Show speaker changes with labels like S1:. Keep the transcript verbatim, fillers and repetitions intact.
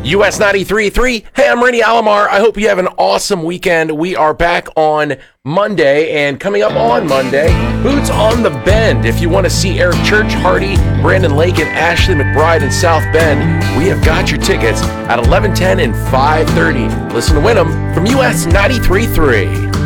S1: U S ninety-three point three. Hey, I'm Randy Alomar. I hope you have an awesome weekend. We are back on Monday, and coming up on Monday, Boots on the Bend. If you want to see Eric Church, Hardy, Brandon Lake, and Ashley McBride in South Bend, we have got your tickets at eleven ten and five thirty. Listen to Win 'em from U S ninety-three point three.